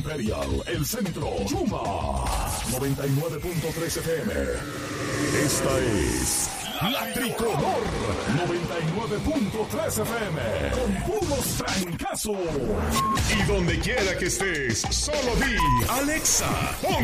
Imperial, El Centro, Yuma, 99.3 FM. Esta es La Tricolor, 99.3 FM, con puros trancazos. Y donde quiera que estés, solo di Alexa, pon